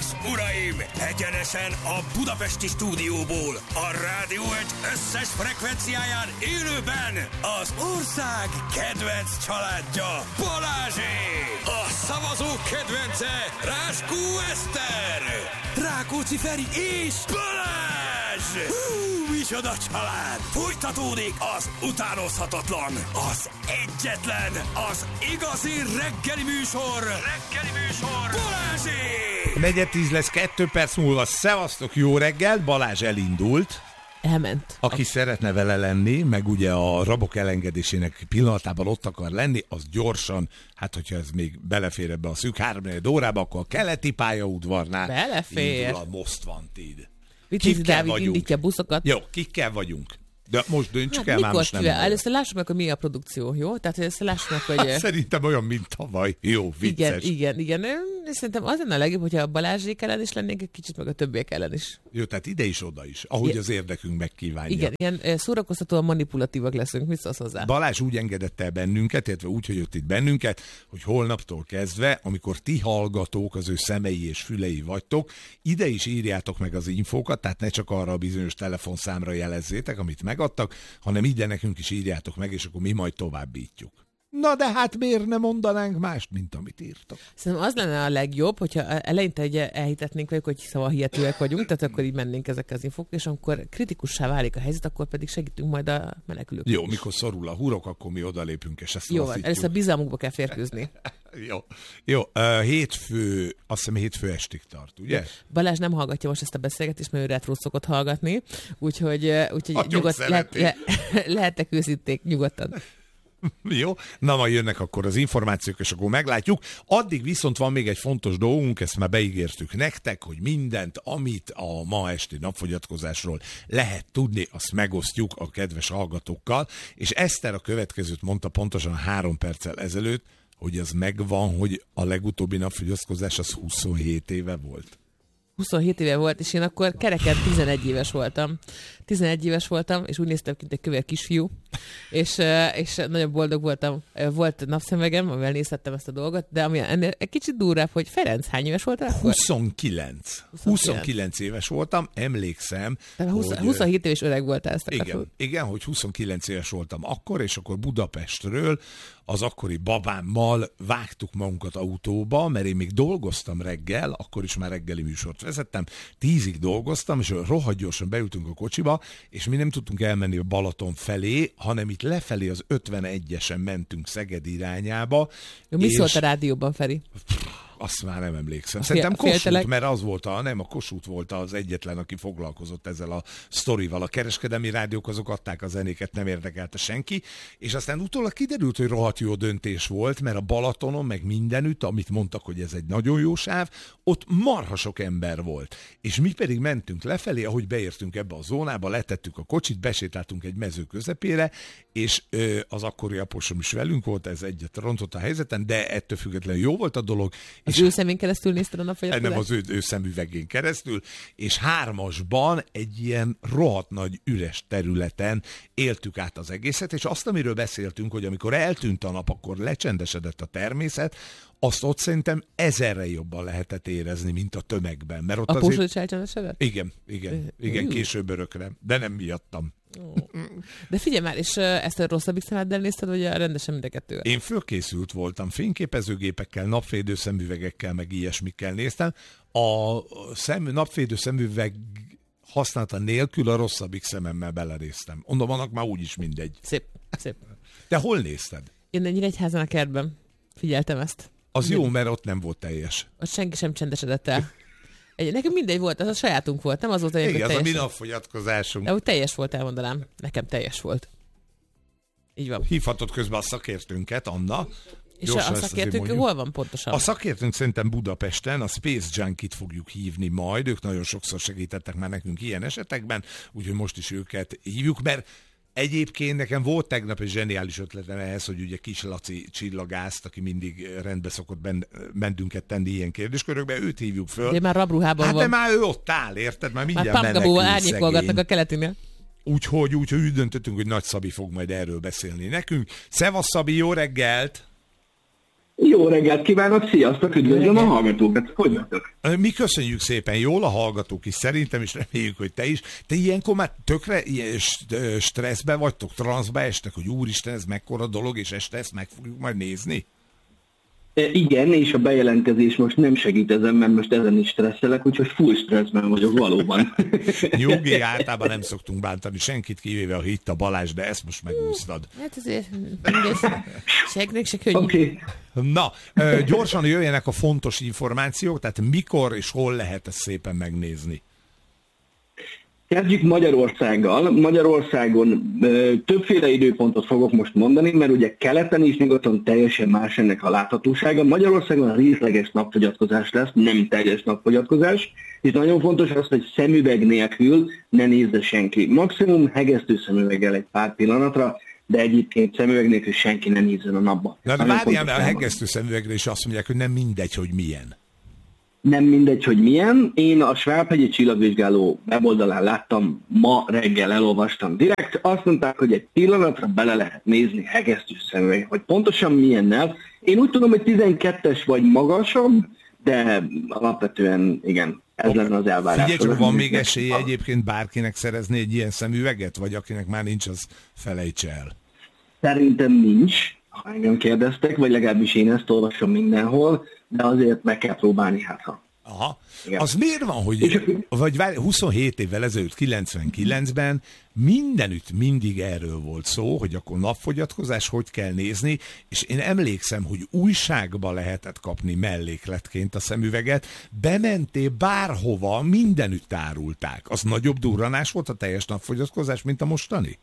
és uraim, egyenesen a budapesti stúdióból, a Rádió Egy összes frekvenciáján élőben az ország kedvenc családja, Balázsék! A szavazók kedvence, Ráskó Eszter, Rákóczi Feri és Balázs! Micsoda család! Folytatódik az utánozhatatlan, az egyetlen, az igazi reggeli műsor, Balázsék! 4:10 lesz, 2 perc múlva. Szevasztok, jó reggel! Balázs elindult. Elment. Aki szeretne vele lenni, meg ugye a rabok elengedésének pillanatában ott akar lenni, az gyorsan, hát hogyha ez még belefér ebbe a szűk 3 órába, akkor a keleti pályaudvarnál belefér. Indul a Most Wanted. Vitézi Dávid indítja buszokat. Jó, kikkel vagyunk? De most döntsük el, mikor most nem. Először lássuk meg, hogy mi a produkció, jó? Tehát először lássuk meg, hogy... Hát, szerintem olyan, mint tavaly. Jó, vicces. Igen. Szerintem az lenne a legjobb, hogyha a Balázsék ellen is lennénk, egy kicsit meg a többiek ellen is. Jó, tehát ide is, oda is, ahogy az érdekünk megkívánja. Igen, ilyen szórakoztatóan manipulatívak leszünk, mit szólsz hozzá? Balázs úgy engedett el bennünket, illetve úgy hagyott itt bennünket, hogy holnaptól kezdve, amikor ti hallgatók, az ő szemei és fülei vagytok, ide is írjátok meg az infókat, tehát ne csak arra a bizonyos telefonszámra jelezzétek, amit megadtak, hanem ide nekünk is írjátok meg, és akkor mi majd továbbítjuk. Na de hát miért ne mondanánk mást, mint amit írtak? Szerintem az lenne a legjobb, hogyha eleinte ugye elhitetnénk velük, hogy szavahihetőek vagyunk, tehát akkor így mennénk ezek az infók, és amikor kritikussá válik a helyzet, akkor pedig segítünk majd a menekülők. Jó, mikor szorul a hurok, akkor mi odalépünk, és ezt jó, lassítjuk. először bizalmukba kell férkőzni. Jó. Hétfő, azt hiszem hétfő estig tart, ugye? Balázs nem hallgatja most ezt a beszélgetést, mert ő retrót szokott hallgatni, úgyhogy lehettek őszinték nyugodtan. Jó, na majd jönnek akkor az információk, és akkor meglátjuk. Addig viszont van még egy fontos dolgunk, ezt már beígértük nektek, hogy mindent, amit a ma esti napfogyatkozásról lehet tudni, azt megosztjuk a kedves hallgatókkal, és Eszter a következőt mondta pontosan 3 perccel ezelőtt, hogy az megvan, hogy a legutóbbi napfogyatkozás az 27 éve volt. 27 éve volt, és én akkor kereken 11 éves voltam. 11 éves voltam, és úgy néztem, mint egy kövér kisfiú, és nagyon boldog voltam. Volt napszemegem, amivel nézhettem ezt a dolgot, de ami ennél egy kicsit durvább, hogy Ferenc, hány éves voltál akkor? 29 éves voltam, emlékszem. 27 éves öreg voltál, ezt akartad. Igen, hogy 29 éves voltam akkor, és akkor Budapestről az akkori babámmal vágtuk magunkat autóba, mert én még dolgoztam reggel, akkor is már reggeli műsort vezettem, 10-ig dolgoztam, és rohadt gyorsan beültünk a kocsiba, és mi nem tudtunk elmenni a Balaton felé, hanem itt lefelé az 51-esen mentünk Szeged irányába. Mi szólt a rádióban, Feri? Azt már nem emlékszem. Szerintem Kossuth, mert az volt a Kossuth volt az egyetlen, aki foglalkozott ezzel a sztorival. A kereskedelmi rádiók azok adták a zenéket, nem érdekelte senki, és aztán utólag kiderült, hogy rohadt jó döntés volt, mert a Balatonon, meg mindenütt, amit mondtak, hogy ez egy nagyon jó sáv, ott marha sok ember volt. És mi pedig mentünk lefelé, ahogy beértünk ebbe a zónába, letettük a kocsit, besétáltunk egy mező közepére, és az akkori aposom is velünk volt, ez egyet rontott a helyzeten, de ettől függetlenül jó volt a dolog. Az ő szemén keresztül nézted a napfogyatkozást? Nem, az ő szemüvegén keresztül, és 3-asban egy ilyen rohadt nagy üres területen éltük át az egészet, és azt, amiről beszéltünk, hogy amikor eltűnt a nap, akkor lecsendesedett a természet, azt ott szerintem 1000-re jobban lehetett érezni, mint a tömegben. Mert ott a Pósod is elcsendesedett? Igen, később örökre, de nem miattam. De figyelj már, és ezt a rosszabbik szemeddel nézted, vagy rendesen mind a kettővel? Én fölkészült voltam, fényképezőgépekkel, napfédő szemüvegekkel, meg ilyesmikkel néztem. A napfédő szemüveg használata nélkül a rosszabbik szememmel belenéztem. Mondom, annak már úgyis mindegy. Szép. De hol nézted? Én Nyíregyházán a kertben figyeltem ezt. Az jó, mert ott nem volt teljes. Ott senki sem csendesedett el. Nekem mindegy volt, az a sajátunk volt, nem az volt, hogy teljes. Igen, az a mi napfogyatkozásunk. De úgy teljes volt, elmondanám. Nekem teljes volt. Így van. Hívhatod közben a szakértőnket, Anna. És a szakértőnk hol van pontosan? A szakértőnk szerintem Budapesten, a Space Junkie-t fogjuk hívni majd. Ők nagyon sokszor segítettek már nekünk ilyen esetekben, úgyhogy most is őket hívjuk, mert egyébként nekem volt tegnap egy zseniális ötletem ehhez, hogy ugye Kis Laci csillagászt, aki mindig rendbe szokott bennünket tenni ilyen kérdéskörökbe, őt hívjuk föl. De már rabruhában van. De már ő ott áll, érted? Már mindjárt menekül szegény. Árnyékolgatnak a keletinél. Úgyhogy úgy döntöttünk, hogy Nagy Szabi fog majd erről beszélni nekünk. Szevasz Szabi, jó reggelt! Jó reggelt kívánok, sziasztok, üdvözlöm a hallgatókat, hogy vagytok? Mi köszönjük szépen, jól a hallgatók is szerintem, és reméljük, hogy te is. Te ilyenkor már tökre ilyen stresszbe vagytok, transzba estek, hogy úristen, ez mekkora dolog, és este ezt meg fogjuk majd nézni? Igen, és a bejelentkezés most nem segít ezen, mert most ezen is stresszelek, úgyhogy full stresszben vagyok valóban. Nyugi, általában nem szoktunk bántani senkit, kivéve a Hitta Balázs, de ezt most megúsztad. Hát azért segnek se könnyű. Okay. Na, gyorsan jöjjenek a fontos információk, tehát mikor és hol lehet ezt szépen megnézni? Kezdjük Magyarországgal. Magyarországon többféle időpontot fogok most mondani, mert ugye keleten és nyugaton teljesen más ennek a láthatósága. Magyarországon részleges napfogyatkozás lesz, nem teljes napfogyatkozás, és nagyon fontos az, hogy szemüveg nélkül ne nézze senki. Maximum hegesztő szemüveggel egy pár pillanatra, de egyébként szemüveg nélkül senki ne nézzen a napba. Na, de várjál, a hegesztő szemüvegre is azt mondják, hogy nem mindegy, hogy milyen. Nem mindegy, hogy milyen. Én a Svábhegyi Csillagvizsgáló weboldalán láttam, ma reggel elolvastam direkt, azt mondták, hogy egy pillanatra bele lehet nézni hegesztő szemüveg, hogy pontosan milyennel. Én úgy tudom, hogy 12-es vagy magasabb, de alapvetően igen, ez lenne az elvárás. Figyelj csak, van még esélye egyébként bárkinek szerezni egy ilyen szemüveget, vagy akinek már nincs, az felejtse el? Szerintem nincs, ha engem kérdeztek, vagy legalábbis én ezt olvasom mindenhol, de azért meg kell próbálni, hát ha. Aha. Igen. Az miért van, hogy vagy 27 évvel ezelőtt, 99-ben mindenütt mindig erről volt szó, hogy akkor napfogyatkozás, hogy kell nézni, és én emlékszem, hogy újságba lehetett kapni mellékletként a szemüveget, bementél bárhova, mindenütt árulták. Az nagyobb durranás volt a teljes napfogyatkozás, mint a mostani?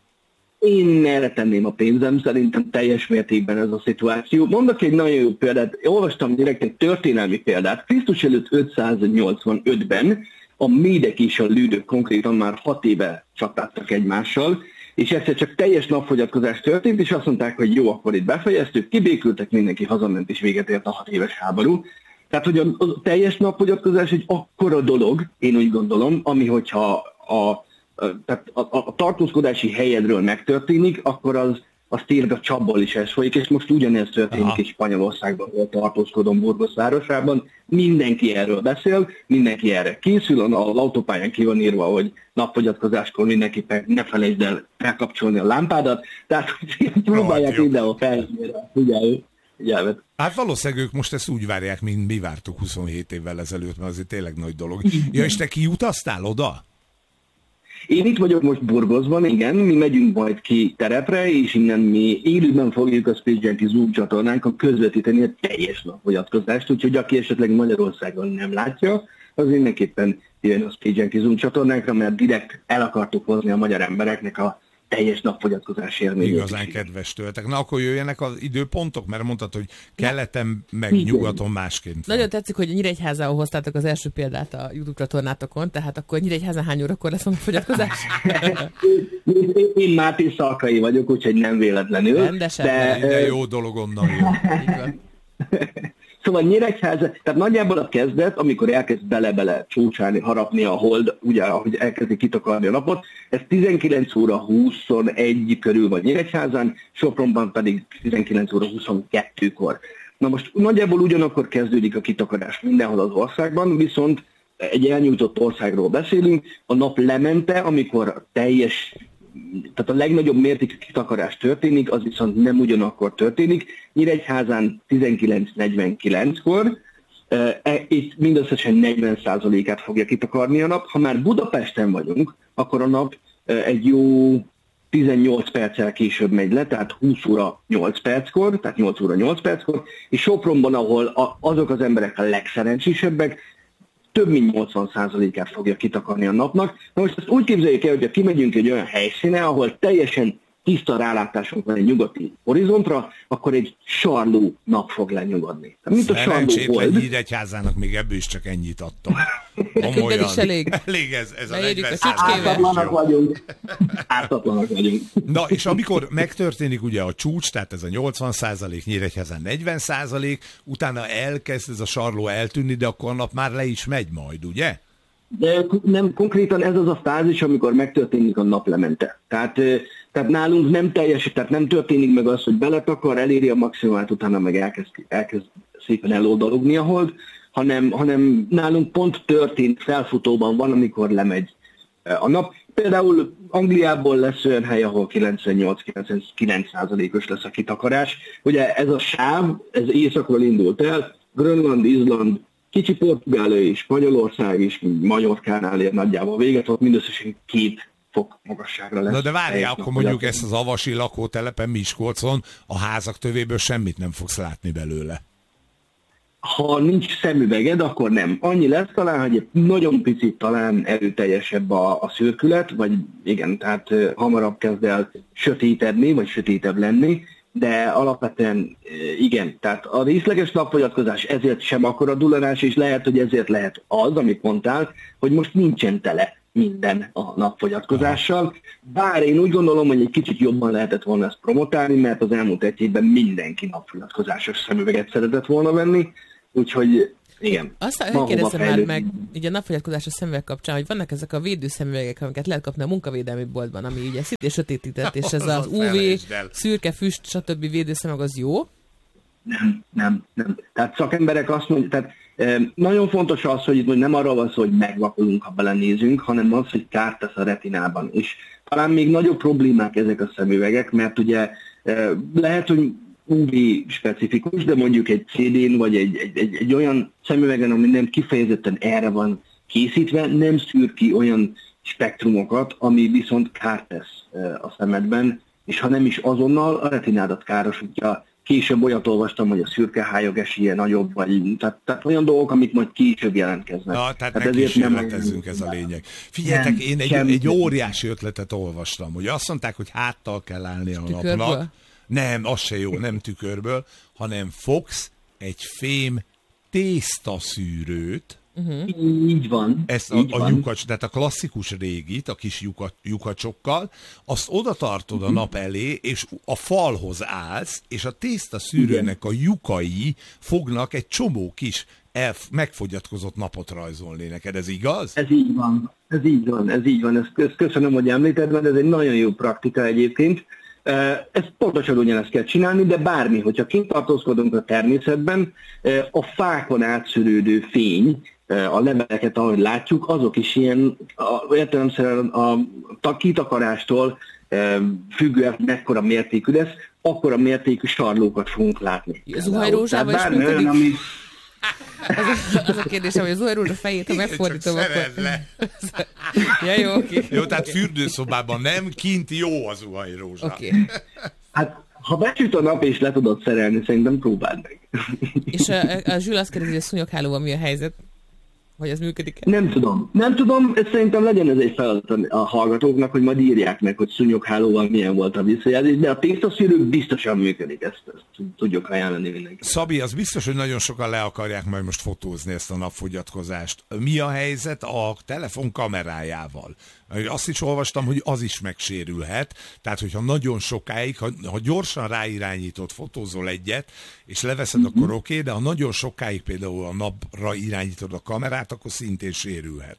Én erre tenném a pénzem, szerintem teljes mértékben ez a szituáció. Mondok egy nagyon jó példát, olvastam direkt egy történelmi példát. Krisztus előtt 585-ben a médek és a lődök konkrétan már 6 éve csatáztak egymással, és egyszer csak teljes napfogyatkozás történt, és azt mondták, hogy jó, akkor itt befejeztük, kibékültek, mindenki hazament, és véget ért a 6 éves háború. Tehát, hogy a teljes napfogyatkozás egy akkora dolog, én úgy gondolom, ami hogyha tehát a tartózkodási helyedről megtörténik, akkor az tényleg a csapból is ez folyik, és most ugyanez történik is Spanyolországban, ahol tartózkodom Burgos városában. Mindenki erről beszél, mindenki erre készül, az autópályán ki van írva, hogy napfogyatkozáskor mindenképpen ne felejtsd el elkapcsolni a lámpádat, tehát próbálják mindenhol felhívni a figyelmet. Hát valószínűleg ők most ezt úgy várják, mint mi vártuk 27 évvel ezelőtt, mert azért tényleg nagy dolog. Ja, és te kiutaztál oda? Én itt vagyok most Burgosban, igen, mi megyünk majd ki terepre, és innen mi élőben fogjuk a Space Junkie Zoom csatornánkon közvetíteni a teljes napfogyatkozást, úgyhogy aki esetleg Magyarországon nem látja, az mindenképpen jön a Space Junkie Zoom csatornánkra, mert direkt el akartuk hozni a magyar embereknek a teljes napfogyatkozás élményét. Igazán kedves tőletek. Na akkor jöjjenek az időpontok, mert mondtad, hogy keleten meg nyugaton másként. Nagyon tetszik, hogy Nyíregyházához hoztátok az első példát a YouTube csatornátokon, tehát akkor Nyíregyházán hány órakor lesz a fogyatkozás? Én Máté Szalkai vagyok, úgyhogy nem véletlenül. Rendesen. De jó dolog onnan jön. Szóval Nyíregyháza, tehát nagyjából a kezdet, amikor elkezd bele-bele csúcsálni, harapni a hold, ugye, ahogy elkezdi kitakarni a napot, ez 19 óra 21 körül van Nyíregyházán, Sopronban pedig 19 óra 22-kor. Na most nagyjából ugyanakkor kezdődik a kitakarás mindenhol az országban, viszont egy elnyújtott országról beszélünk, a nap lemente, amikor tehát a legnagyobb mértékű kitakarás történik, az viszont nem ugyanakkor történik. Nyíregyházán 19:49-kor, itt mindösszesen 40%-át fogja kitakarni a nap. Ha már Budapesten vagyunk, akkor a nap egy jó 18 perccel később megy le, tehát 20 óra 8 perckor, tehát 8 óra 8 perckor, és Sopronban, ahol azok az emberek a legszerencsésebbek, több mint 80%-át fogja kitakarni a napnak. Na most ezt úgy képzeljük el, hogyha kimegyünk egy olyan helyszíne, ahol teljesen tiszta rálátásunk van egy nyugati horizontra, akkor egy sarló nap fog lenyugodni. Mint a sarló hold. Nyíregyházának még ebből is csak ennyit adtam. Nekünk is elég. Elég ez a 40 Ártatlanak vagyunk. Na, és amikor megtörténik ugye a csúcs, tehát ez a 80%, Nyíregyházán 40%, utána elkezd ez a sarló eltűnni, de akkor a nap már le is megy majd, ugye? De nem konkrétan ez az a fázis, amikor megtörténik a naplemente. Tehát nálunk nem teljesít, tehát nem történik meg az, hogy beletakar, eléri a maximumát, utána meg elkezd szépen eloldalogni a hold, hanem nálunk pont történt, felfutóban van, amikor lemegy a nap. Például Angliából lesz olyan hely, ahol 98-99%-os lesz a kitakarás. Ugye ez a sáv, ez északról indult el, Grönland, Izland, kicsi Portugália és Spanyolország is, Majorkánál ér nagyjából véget, ott mindösszesen 2 fok magasságra lesz. Na de várjál, akkor mondjuk ezt az avasi lakótelepen Miskolcon a házak tövéből semmit nem fogsz látni belőle. Ha nincs szemüveged, akkor nem. Annyi lesz talán, hogy egy nagyon picit talán erőteljesebb a szürkület, vagy igen, tehát hamarabb kezd el sötétedni, vagy sötétebb lenni, de alapvetően igen. Tehát a részleges napfogyatkozás ezért sem akkora dulanás, és lehet, hogy ezért lehet az, amit mondtál, hogy most nincsen tele minden a napfogyatkozással. Bár én úgy gondolom, hogy egy kicsit jobban lehetett volna ezt promotálni, mert az elmúlt egy évben mindenki napfogyatkozásos szemüveget szeretett volna venni, úgyhogy igen. Azt kérdezem már meg, így a napfogyatkozásos szemüveg kapcsán, hogy vannak ezek a védőszemüvegek, amiket lehet kapni a munkavédelmi boltban, ami ugye szintén sötétített, és ez az UV, szürke, füst, stb. Védőszemüveg az jó? Nem. Tehát szakemberek azt mondják, tehát nagyon fontos az, hogy itt nem arról van szó, hogy megvakulunk, ha belenézünk, hanem az, hogy kárt tesz a retinában. És talán még nagyobb problémák ezek a szemüvegek, mert ugye lehet, hogy UV specifikus, de mondjuk egy CD-n, vagy egy olyan szemüvegen, ami nem kifejezetten erre van készítve, nem szűr ki olyan spektrumokat, ami viszont kárt tesz a szemedben, és ha nem is azonnal, a retinádat károsítja. Később olyat olvastam, hogy a szürkehályog esélye nagyobb, vagy tehát olyan dolgok, amik majd később jelentkeznek. Tehát ne kísérletezzünk, ez a lényeg. Figyeljetek, én egy óriási ötletet olvastam, hogy azt mondták, hogy háttal kell állni a napnak. Nem, az se jó, nem tükörből, hanem fogsz egy fém tésztaszűrőt, így van. Ezt a lyukacs, tehát a klasszikus régit, a kis lyukacsokkal, azt oda tartod a nap elé, és a falhoz állsz, és a tésztaszűrőnek a lyukai fognak egy csomó kis megfogyatkozott napot rajzolni neked. Ez igaz? Ez így van. Ezt köszönöm, hogy említed, mert ez egy nagyon jó praktika egyébként. Ezt pontosan ugyanezt kell csinálni, de bármi, hogyha kint tartózkodunk a természetben, a fákon átszűrődő fény, a leveleket, ahogy látjuk, azok is ilyen értelemszerűen a kitakarástól függően mekkora mértékű lesz, akkora mértékű sarlókat fogunk látni. Az zuhanyrózsával is működik? Az a kérdésem, hogy a zuhanyrózsa fejét, ha megfordítom, akkor... Ja, jó, oké. Jó, tehát fürdőszobában nem, kint jó a zuhanyrózsa. Oké. Hát, ha becsüt a nap és le tudod szerelni, szerintem próbáld meg. És a Zsül azt kérdezi, hogy a szúnyoghálóval mi a helyzet? Hogy ez működik? Nem tudom, ez szerintem legyen ez egy feladat a hallgatóknak, hogy majd írják meg, hogy szúnyoghálóval milyen volt a visszajelzés, de a tésztaszűrő biztosan működik, ezt tudjuk ajánlani mindenki. Szabi, az biztos, hogy nagyon sokan le akarják majd most fotózni ezt a napfogyatkozást. Mi a helyzet a telefon kamerájával? Azt is olvastam, hogy az is megsérülhet, tehát hogyha nagyon sokáig, ha gyorsan ráirányítod, fotózol egyet, és leveszed, akkor oké, de ha nagyon sokáig például a napra irányítod a kamerát, akkor szintén sérülhet.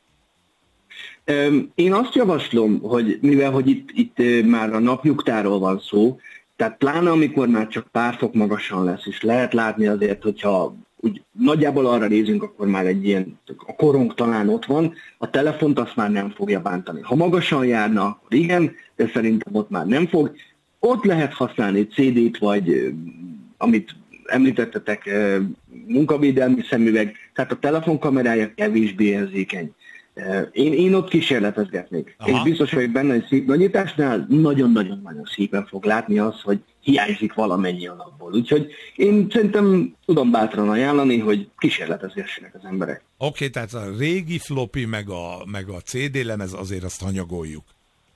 Én azt javaslom, hogy mivel hogy itt már a napnyugtáról van szó, tehát pláne amikor már csak pár fok magasan lesz, és lehet látni azért, hogyha úgy nagyjából arra nézünk, akkor már egy ilyen, a korong talán ott van, a telefont azt már nem fogja bántani. Ha magasan járna, akkor igen, de szerintem ott már nem fog. Ott lehet használni CD-t, vagy amit említettetek, munkavédelmi szemüveg, tehát a telefonkamerája kevésbé érzékeny. Én ott kísérletezgetnék. És biztos vagyok benne, hogy szép nagyításnál nagyon-nagyon-nagyon szépen fog látni az, hogy hiányzik valamennyi a napból. Úgyhogy én szerintem tudom bátran ajánlani, hogy kísérletezgessenek az emberek. Oké, tehát a régi floppy meg a CD lemez azért azt hanyagoljuk.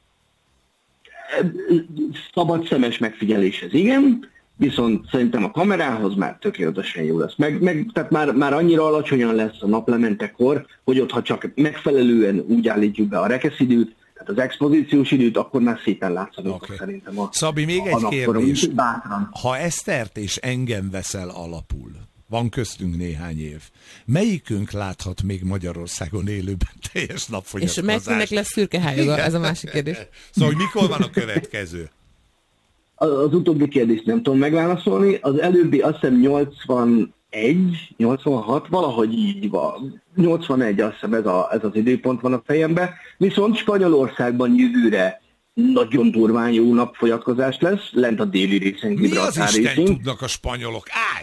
Szabad szemes megfigyeléshez igen, viszont szerintem a kamerához már tökéletesen jó lesz. Tehát már annyira alacsonyan lesz a naplementekor, hogy ott, ha csak megfelelően úgy állítjuk be a rekeszidőt, tehát az expozíciós időt, akkor már szépen látszanak szerintem a Szabi, még egy kérdés. Ha Esztert és engem veszel alapul, van köztünk néhány év. Melyikünk láthat még Magyarországon élőben teljes napfogyatkozást? És melyiknek lesz szürkehájaga? Ez a másik kérdés. Szóval, hogy mikor van a következő? Az utóbbi kérdést nem tudom megválaszolni. Az előbbi azt hiszem 86, valahogy így van. 81 azt hiszem ez az időpont van a fejemben. Viszont Spanyolországban jövőre nagyon durván jó napfogyatkozás lesz, lent a déli részen, Gibraltár részén. Mi az Isten tudnak a spanyolok?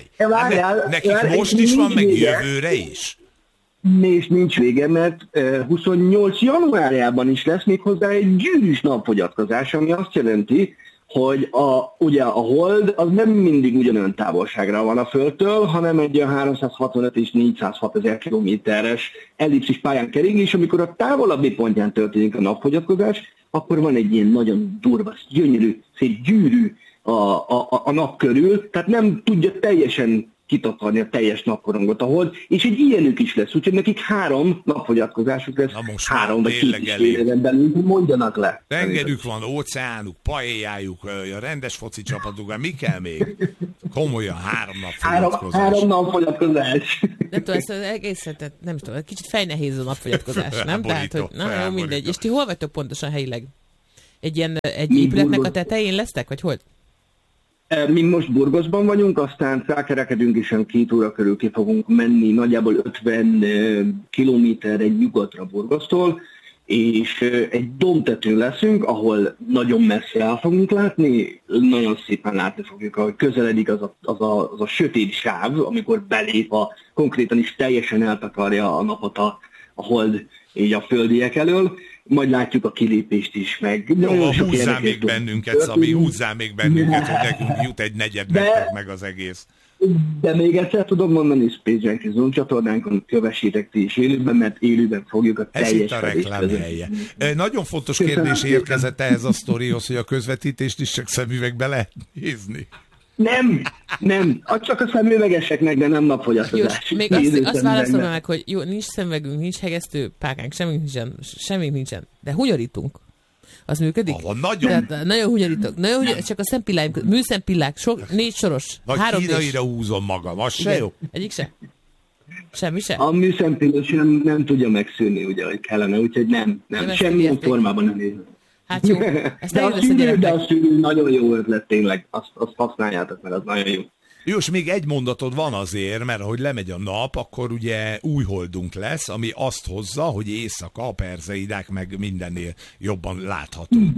Nekik most is van, meg jövőre is? És nincs vége, mert 28 januárjában is lesz méghozzá egy gyűrűs napfogyatkozás, ami azt jelenti, hogy ugye a hold az nem mindig ugyanolyan távolságra van a Földtől, hanem egy 365 és 406 ezer kilométeres ellipszis pályán kering, és amikor a távolabbi pontján történik a napfogyatkozás, akkor van egy ilyen nagyon durva, gyönyörű, szép gyűrű a nap körül, tehát nem tudja teljesen kitakarni a teljes napkorongot a hold, és egy ilyenük is lesz, úgyhogy nekik 3 napfogyatkozásuk lesz, 3 vagy 2 éven belül, mondjanak le. Tengerük van, óceánuk, paéjájuk, a rendes foci csapatuk, mi kell még? Komolyan 3 napfogyatkozás. 3 napfogyatkozás. Nem tudom, ezt az egészet, nem tudom, kicsit fejnehéz a napfogyatkozás, nem? Tehát, hogy jó, mindegy. És ti hol vagytok pontosan helyileg? Egy épületnek a tetején lesztek, vagy hol? Mi most Burgoszban vagyunk, aztán felkerekedünk, és 2 óra körül ki fogunk menni, nagyjából 50 kilométerre nyugatra Burgosztól, és egy dombtetőn leszünk, ahol nagyon messze el fogunk látni, nagyon szépen látni fogjuk, ahogy közeledik az a sötét sáv, amikor belép konkrétan is teljesen eltakarja a napot a hold így a földiek elől, majd látjuk a kilépést is, meg... Jó, húzzál még bennünket, Szabi, húzzál még bennünket, hogy nekünk jut egy negyed nektek meg az egész. De még egyszer tudom mondani, Space Junkie Zone csatornánkon kövessétek ti is élőben, mert élőben fogjuk a teljes... Ez itt a reklám helye. Nagyon fontos kérdés érkezett ehhez a sztorihoz, hogy a közvetítést is csak szemüvegbe lehet nézni. Nem, csak a szemüvegeseknek, de nem napfogyatkozás. Még azt válaszolom meg, hogy jó, nincs szemüvegünk, nincs hegesztő pákánk, semmink nincsen, de hunyorítunk. Az működik? Nagyon hunyorítok. Csak a szempilláim, műszempillák, 4 soros. Vagy 3 kínaira húzom magam, az se jó? Egyik se? Semmi se? A műszempilla sem nem tudja megszűrni, ugye, hogy kellene, úgyhogy nem semmilyen formában nem ér. Hát jó, ezt de a szűrő nagyon jó ötlet tényleg, azt használjátok, mert az nagyon jó. Jó, és még egy mondatod van azért, mert ahogy lemegy a nap, akkor ugye új holdunk lesz, ami azt hozza, hogy éjszaka a Perzeidák meg mindennél jobban láthatunk.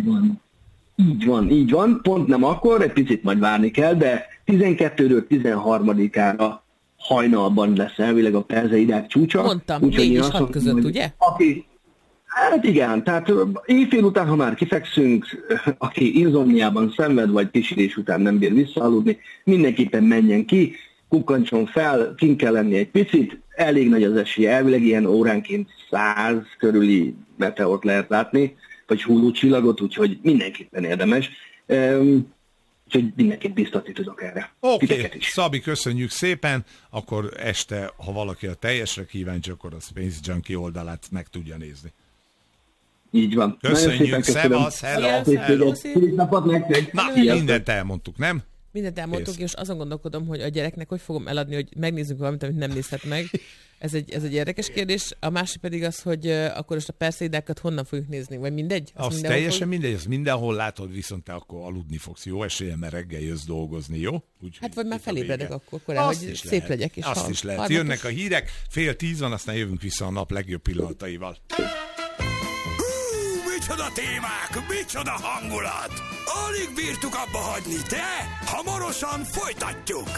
Így van. Pont nem akkor, egy picit majd várni kell, de 12-ről 13-ára hajnalban lesz elvileg a Perzeidák csúcsa. Mondtam, 4 és 6 között, ugye? Hát igen, tehát éjfél után, ha már kifekszünk, aki insomniában szenved, vagy pisilés után nem bír visszaaludni, mindenképpen menjen ki, kukkancson fel, kint kell lenni egy picit, elég nagy az esélye, elvileg ilyen óránként 100 körüli meteort lehet látni, vagy hullócsillagot, úgyhogy mindenképpen érdemes. Úgyhogy mindenképp biztatni tudok erre. Oké, Szabi, köszönjük szépen, akkor este, ha valaki a teljesre kíváncsi, akkor a Space Junkie oldalát meg tudja nézni. Így van. Köszönjük, szevasz, hello. Na, mindent elmondtuk, nem? Mindent elmondtuk, és azon gondolkodom, hogy a gyereknek hogy fogom eladni, hogy megnézzünk valamit, amit nem nézhet meg. Ez egy érdekes kérdés. A másik pedig az, hogy akkor most a Perseidákat honnan fogjuk nézni, vagy mindegy? Az teljesen mindegy, azt mindenhol látod, viszont te akkor aludni fogsz. Jó esélye, mert reggel jössz dolgozni, jó? Hát vagy már felébredek akkor korán, hogy szép lehet. Legyek. És azt is lehet. Jönnek a hírek, 9:30 van, aztán jövünk vissza a nap legjobb pillanataival. Micsoda témák, micsoda hangulat! Alig bírtuk abba hagyni, de hamarosan folytatjuk!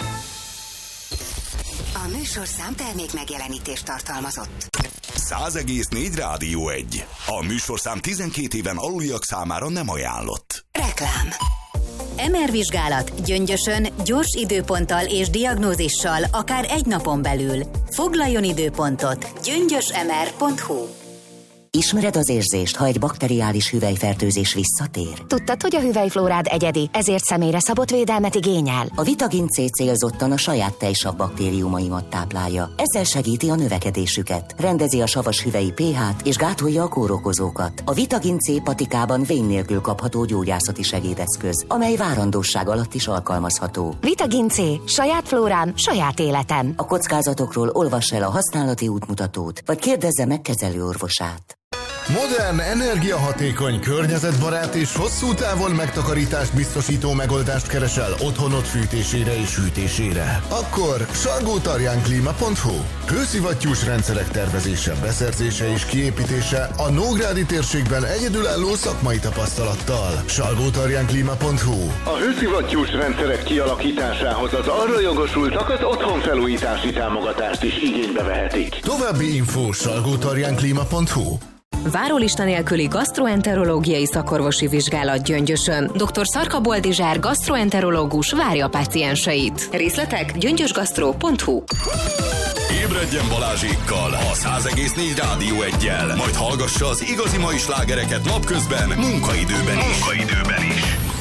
A műsorszám termék megjelenítést tartalmazott. 100,4 Rádió 1. A műsorszám 12 éven aluliak számára nem ajánlott. Reklám. MR vizsgálat Gyöngyösön gyors időponttal és diagnózissal akár egy napon belül. Foglaljon időpontot gyöngyösmr.hu. Ismered az érzést, ha egy bakteriális hüvelyfertőzés visszatér? Tudtad, hogy a hüvelyflórád egyedi, ezért személyre szabott védelmet igényel? A Vitagin C célzottan a saját tejsav baktériumaimat táplálja. Ezzel segíti a növekedésüket, rendezi a savas hüvelyi pH-t és gátolja a kórokozókat. A Vitagin C patikában vén nélkül kapható gyógyászati segédeszköz, amely várandósság alatt is alkalmazható. Vitagin C. Saját flórám, saját életem. A kockázatokról olvass el a használati útmutatót, vagy kérdezze meg kezelőorvosát. Modern, energiahatékony, környezetbarát és hosszú távon megtakarítást biztosító megoldást keresel otthonod fűtésére és hűtésére? Akkor salgótarjánklima.hu. Hőszivattyús rendszerek tervezése, beszerzése és kiépítése a Nógrádi térségben egyedülálló szakmai tapasztalattal. salgótarjánklima.hu. A hőszivattyús rendszerek kialakításához az arra jogosultak az otthonfelújítási támogatást is igénybe vehetik. További info salgótarjánklima.hu. Várólista nélküli gasztroenterológiai szakorvosi vizsgálat Gyöngyösön. Dr. Szarka Boldizsár gasztroenterológus várja pácienseit. Részletek gyöngyösgasztro.hu. Ébredjen Balázsékkal a 100,4 Rádió 1-jel, majd hallgassa az igazi mai slágereket napközben, munkaidőben is.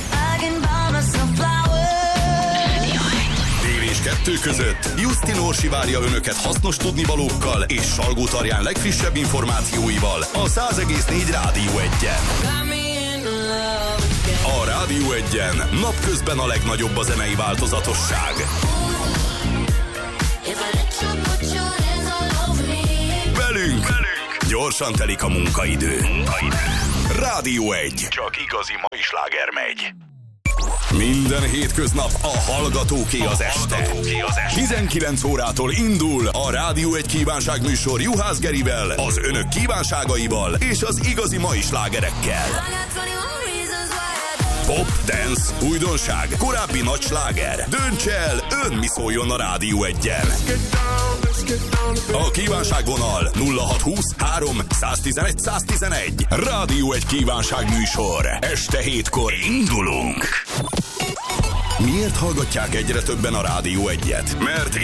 És 2 között Justin Orsi várja önöket hasznos tudnivalókkal és Salgótarján legfrissebb információival a 100,4 Rádió 1-en. A Rádió 1-en napközben a legnagyobb a zenei változatosság. Velünk gyorsan telik a munkaidő. Rádió 1. Csak igazi mai sláger megy. Minden hétköznap a Hallgatóké az este. 19 órától indul a Rádió 1 kívánságműsor Juhász Gerivel, az önök kívánságaival és az igazi mai slágerekkel. Pop, dance, újdonság, korábbi nagy sláger. Dönts el, ön mi szóljon a Rádió 1-en. A kívánságvonal 0620 3 111 111. Rádió 1 kívánságműsor. Este 7-kor indulunk. Miért hallgatják egyre többen a Rádió 1-et? Mert